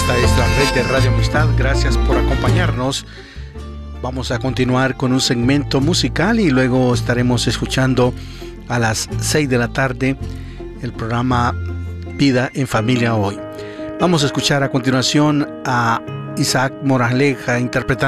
Esta es la red de Radio Amistad. Gracias por acompañarnos. Vamos a continuar con un segmento musical y luego estaremos escuchando a las 6 de la tarde el programa Vida en Familia Hoy. Vamos a escuchar a continuación a Isaac Moraleja interpretando